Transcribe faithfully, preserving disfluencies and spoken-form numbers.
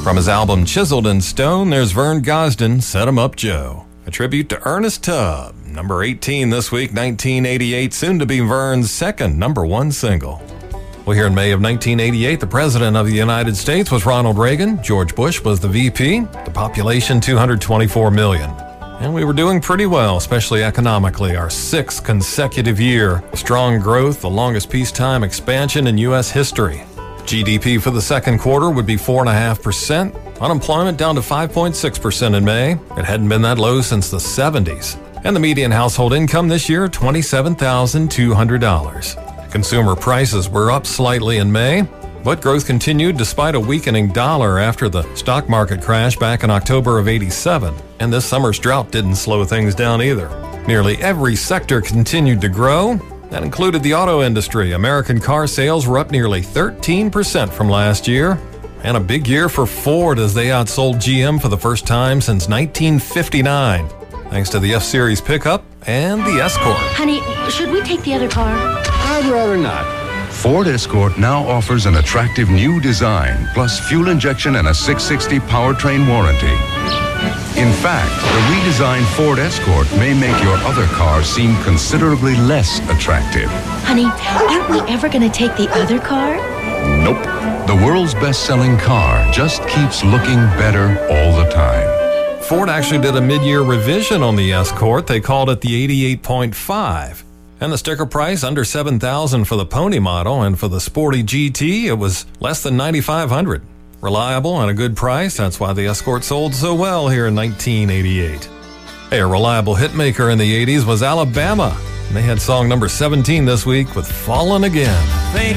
From his album Chiseled in Stone, there's Vern Gosdin, Set 'em Up Joe. A tribute to Ernest Tubb. Number eighteen this week, nineteen eighty-eight, soon to be Vern's second number one single. Well, here in May of nineteen eighty-eight, the President of the United States was Ronald Reagan. George Bush was the V P. The population, two hundred twenty-four million. And we were doing pretty well, especially economically. Our sixth consecutive year. Strong growth, the longest peacetime expansion in U S history. G D P for the second quarter would be four point five percent. Unemployment down to five point six percent in May. It hadn't been that low since the seventies. And the median household income this year, twenty-seven thousand two hundred dollars. Consumer prices were up slightly in May, but growth continued despite a weakening dollar after the stock market crash back in October of eighty-seven. And this summer's drought didn't slow things down either. Nearly every sector continued to grow. That included the auto industry. American car sales were up nearly thirteen percent from last year. And a big year for Ford as they outsold G M for the first time since nineteen fifty-nine. Thanks to the F-Series pickup and the Escort. Honey, should we take the other car? I'd rather not. Ford Escort now offers an attractive new design, plus fuel injection and a six sixty powertrain warranty. In fact, the redesigned Ford Escort may make your other car seem considerably less attractive. Honey, aren't we ever going to take the other car? Nope. The world's best-selling car just keeps looking better all the time. Ford actually did a mid-year revision on the Escort. They called it the eighty-eight point five. And the sticker price under seven thousand dollars for the Pony model, and for the sporty G T, it was less than ninety-five hundred dollars. Reliable and a good price, that's why the Escort sold so well here in nineteen eighty-eight. Hey, a reliable hitmaker in the eighties was Alabama. And they had song number seventeen this week with Fallin' Again. Think